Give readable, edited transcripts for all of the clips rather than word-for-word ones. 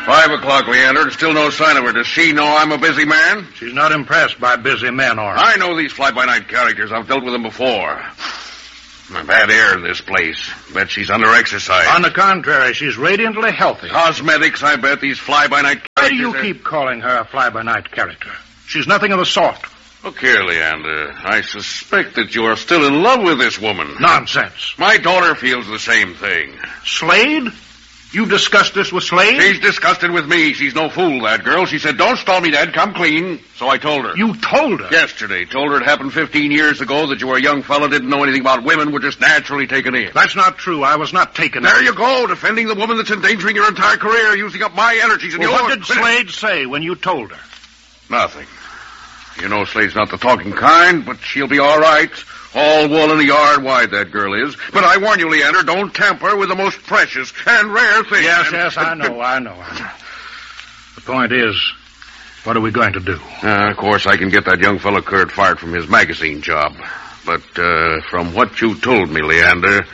5 o'clock, Leander. Still no sign of her. Does she know I'm a busy man? She's not impressed by busy men, Orm. I know these fly-by-night characters. I've dealt with them before. Bad air in this place. Bet she's under-exercised. On the contrary, she's radiantly healthy. Cosmetics, I bet. These fly-by-night characters... Why do you keep calling her a fly-by-night character? She's nothing of the sort. Look here, Leander. I suspect that you are still in love with this woman. Nonsense. My daughter feels the same thing. Slade? You've discussed this with Slade? She's discussed it with me. She's no fool, that girl. She said, don't stall me, Dad. Come clean. So I told her. You told her? Yesterday. Told her it happened 15 years ago, that you were a young fellow, didn't know anything about women, were just naturally taken in. That's not true. I was not taken in. There you go, defending the woman that's endangering your entire career, using up my energies and yours. What did Slade say when you told her? Nothing. You know Slade's not the talking kind, but she'll be all right. All wool in a yard wide, that girl is. But I warn you, Leander, don't tamper with the most precious and rare thing. Yes, I know. The point is, what are we going to do? Of course, I can get that young fellow Kurt fired from his magazine job. But from what you told me, Leander,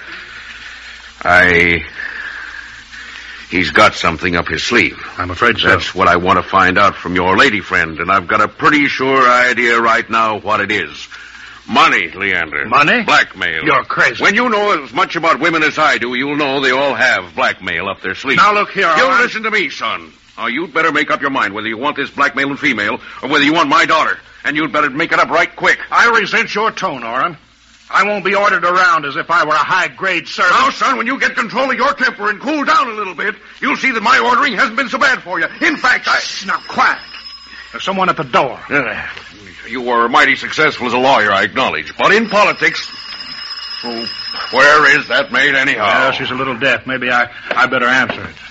he's got something up his sleeve. I'm afraid so. That's what I want to find out from your lady friend, and I've got a pretty sure idea right now what it is. Money, Leander. Money? Blackmail. You're crazy. When you know as much about women as I do, you'll know they all have blackmail up their sleeve. Now, look here, You Orm. listen to me, son. Now, you'd better make up your mind whether you want this blackmailing female or whether you want my daughter. And you'd better make it up right quick. I resent your tone, Orm. I won't be ordered around as if I were a high-grade servant. Now, son, when you get control of your temper and cool down a little bit, you'll see that my ordering hasn't been so bad for you. In fact, Now, quiet. There's someone at the door. You were mighty successful as a lawyer, I acknowledge. But in politics... Oh, where is that maid, anyhow? Yeah, she's a little deaf. Maybe I better answer it.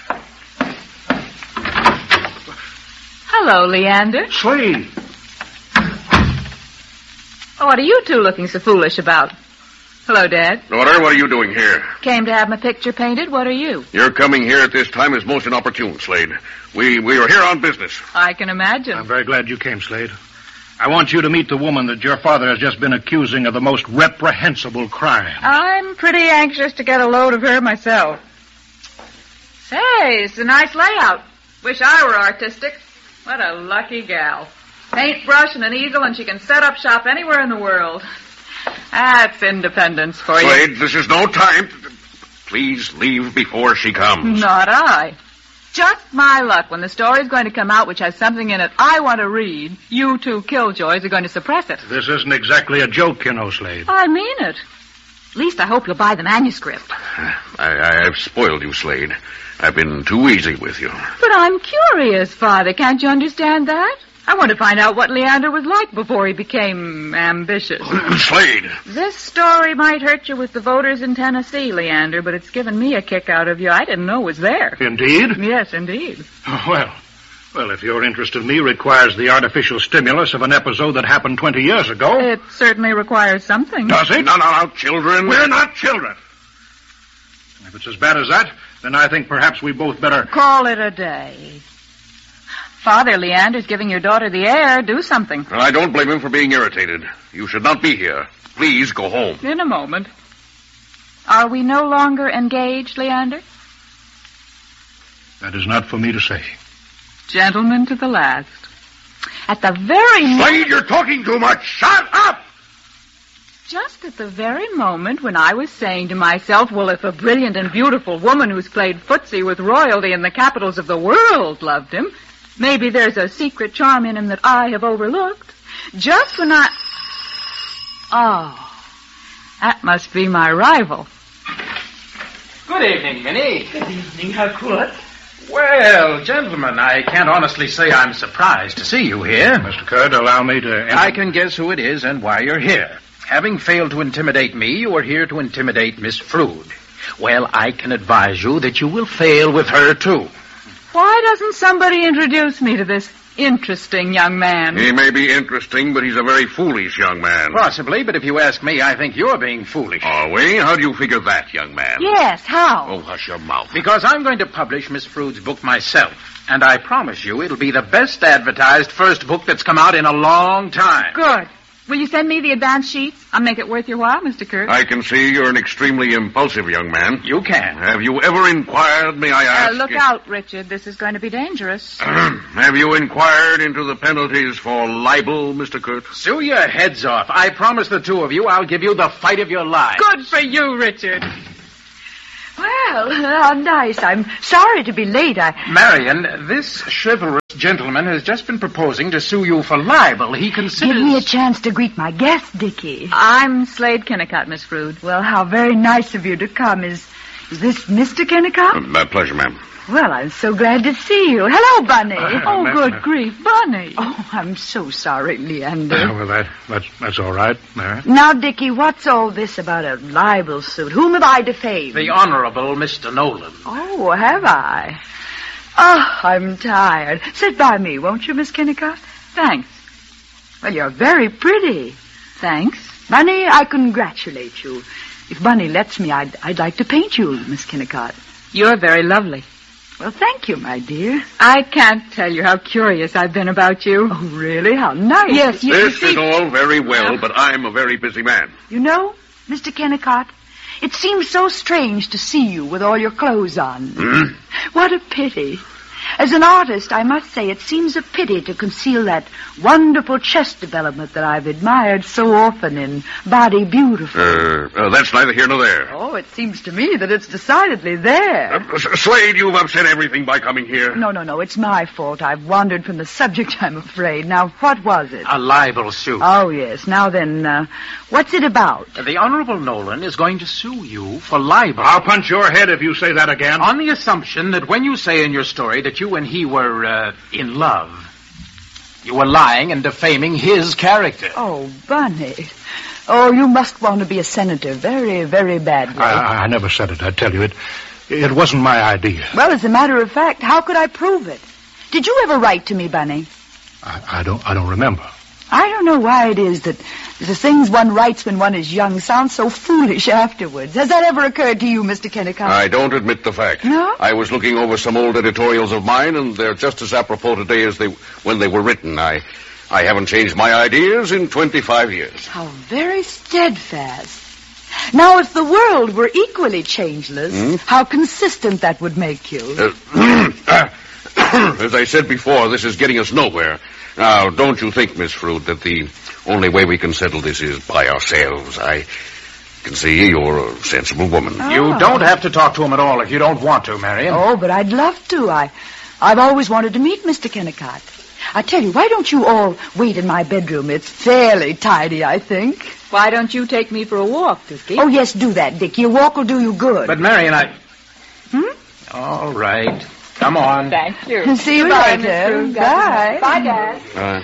Hello, Leander. Slade. What are you two looking so foolish about? Hello, Dad. Daughter, what are you doing here? Came to have my picture painted. What are you? Your coming here at this time is most inopportune, Slade. We are here on business. I can imagine. I'm very glad you came, Slade. I want you to meet the woman that your father has just been accusing of the most reprehensible crime. I'm pretty anxious to get a load of her myself. Say, it's a nice layout. Wish I were artistic. What a lucky gal. Paintbrush and an easel, and she can set up shop anywhere in the world. That's independence for you. Slade, this is no time. Please leave before she comes. Not I. Just my luck. When the story's going to come out which has something in it I want to read, you two killjoys are going to suppress it. This isn't exactly a joke, you know, Slade. I mean it. At least I hope you'll buy the manuscript. I've spoiled you, Slade. I've been too easy with you. But I'm curious, Father. Can't you understand that? I want to find out what Leander was like before he became ambitious. Slade! This story might hurt you with the voters in Tennessee, Leander, but it's given me a kick out of you I didn't know was there. Indeed? Yes, indeed. Oh, well, if your interest in me requires the artificial stimulus of an episode that happened 20 years ago... It certainly requires something. Does it? No, children. We're not children. If it's as bad as that, then I think perhaps we both better... Call it a day. Father, Leander's giving your daughter the air. Do something. Well, I don't blame him for being irritated. You should not be here. Please go home. In a moment. Are we no longer engaged, Leander? That is not for me to say. Gentlemen to the last. At the very moment... Slade, you're talking too much. Shut up! Just at the very moment when I was saying to myself, well, if a brilliant and beautiful woman who's played footsie with royalty in the capitals of the world loved him, maybe there's a secret charm in him that I have overlooked. Just when I... Oh, that must be my rival. Good evening, Minnie. Good evening, Harcourt. Well, gentlemen, I can't honestly say I'm surprised to see you here. Mr. Curd, allow me to... I can guess who it is and why you're here. Having failed to intimidate me, you are here to intimidate Miss Frood. Well, I can advise you that you will fail with her, too. Why doesn't somebody introduce me to this interesting young man? He may be interesting, but he's a very foolish young man. Possibly, but if you ask me, I think you're being foolish. Are we? How do you figure that, young man? Yes, how? Oh, hush your mouth. Because I'm going to publish Miss Frood's book myself. And I promise you it'll be the best advertised first book that's come out in a long time. Good. Will you send me the advance sheet? I'll make it worth your while, Mr. Kurt. I can see you're an extremely impulsive young man. You can. Have you ever inquired, may I ask? Look out, Richard. This is going to be dangerous. Have you inquired into the penalties for libel, Mr. Kurt? Sue your heads off. I promise the two of you I'll give you the fight of your lives. Good for you, Richard. Well, how nice. I'm sorry to be late. Marion, this chivalrous gentleman has just been proposing to sue you for libel. He considers... Give me a chance to greet my guest, Dickie. I'm Slade Kennicott, Miss Frood. Well, how very nice of you to come. Is this Mr. Kennicott? My pleasure, ma'am. Well, I'm so glad to see you. Hello, Bunny. Good grief, Bunny. Oh, I'm so sorry, Leander. Well, that's all right, Mary. Now, Dickie, what's all this about a libel suit? Whom have I defamed? The Honorable Mr. Nolan. Oh, have I? Oh, I'm tired. Sit by me, won't you, Miss Kennicott? Thanks. Well, you're very pretty. Thanks. Bunny, I congratulate you. If Bunny lets me, I'd like to paint you, Miss Kennicott. You're very lovely. Well, thank you, my dear. I can't tell you how curious I've been about you. Oh, really? How nice. Yes, you This see... is all very well, but I'm a very busy man. You know, Mr. Kennicott, it seems so strange to see you with all your clothes on. What a pity. As an artist, I must say it seems a pity to conceal that wonderful chest development that I've admired so often in Body Beautiful. That's neither here nor there. Oh, it seems to me that it's decidedly there. Slade, you've upset everything by coming here. No, it's my fault. I've wandered from the subject, I'm afraid. Now, what was it? A libel suit. Oh, yes. Now then, what's it about? The Honorable Nolan is going to sue you for libel. I'll punch your head if you say that again. On the assumption that when you say in your story that you and he were, in love, you were lying and defaming his character. Oh, Bunny. Oh, you must want to be a senator very, very badly. I never said it, I tell you. It wasn't my idea. Well, as a matter of fact, how could I prove it? Did you ever write to me, Bunny? I don't remember. I don't know why it is that the things one writes when one is young sound so foolish afterwards. Has that ever occurred to you, Mr. Kennicott? I don't admit the fact. No? I was looking over some old editorials of mine, and they're just as apropos today as when they were written. I haven't changed my ideas in 25 years. How very steadfast. Now, if the world were equally changeless, how consistent that would make you. As I said before, this is getting us nowhere. Now, don't you think, Miss Frood, that the only way we can settle this is by ourselves? I can see you're a sensible woman. Oh. You don't have to talk to him at all if you don't want to, Marion. Oh, but I'd love to. I've always wanted to meet Mr. Kennicott. I tell you, why don't you all wait in my bedroom? It's fairly tidy, I think. Why don't you take me for a walk, Dickie? Oh, yes, do that, Dickie. A walk will do you good. But, Marion, All right. Come on. Thank you. See you Goodbye, later. Miss Frood. Bye. Bye, Dad.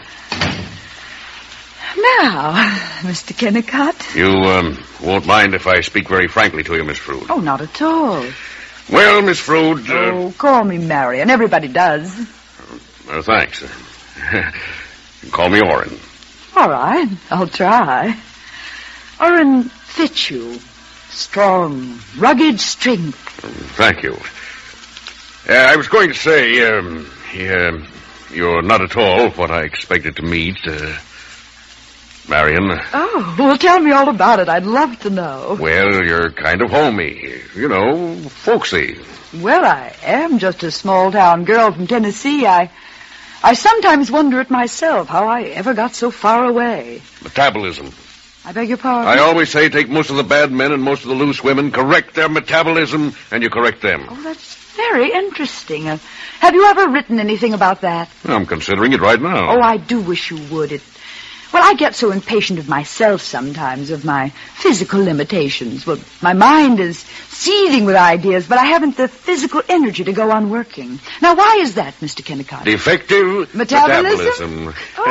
Now, Mr. Kennicott. You won't mind if I speak very frankly to you, Miss Frood. Oh, not at all. Well, Miss Frood... Oh, call me Marion. Everybody does. Thanks. Call me Orrin. All right. I'll try. Orrin fits you. Strong, rugged strength. Thank you. I was going to say, you're not at all what I expected to meet, Marion. Oh, well, tell me all about it. I'd love to know. Well, you're kind of homey, folksy. Well, I am just a small-town girl from Tennessee. I sometimes wonder at myself how I ever got so far away. Metabolism. I beg your pardon? I always say take most of the bad men and most of the loose women, correct their metabolism, and you correct them. Oh, that's very interesting. Have you ever written anything about that? I'm considering it right now. Oh, I do wish you would. Well, I get so impatient of myself sometimes, of my physical limitations. Well, my mind is seething with ideas, but I haven't the physical energy to go on working. Now, why is that, Mr. Kennicott? Defective Metabolism?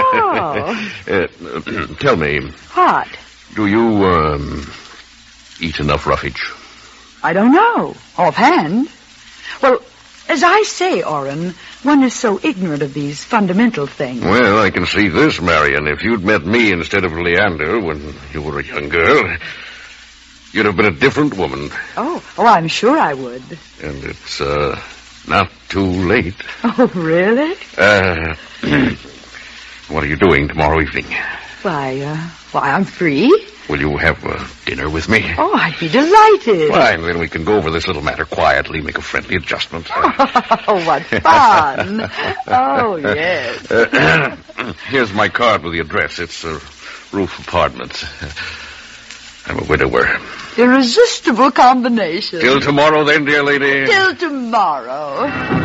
Oh. Tell me. What? Do you, eat enough roughage? I don't know. Offhand. Well, as I say, Orrin, one is so ignorant of these fundamental things. Well, I can see this, Marion. If you'd met me instead of Leander when you were a young girl, you'd have been a different woman. Oh, I'm sure I would. And it's, not too late. Oh, really? What are you doing tomorrow evening? Why, Why, I'm free. Will you have dinner with me? Oh, I'd be delighted. Fine, then we can go over this little matter quietly, make a friendly adjustment. Oh, what fun. Oh, yes. Here's my card with the address. It's Roof Apartments. I'm a widower. Irresistible combination. Till tomorrow, then, dear lady. Till tomorrow.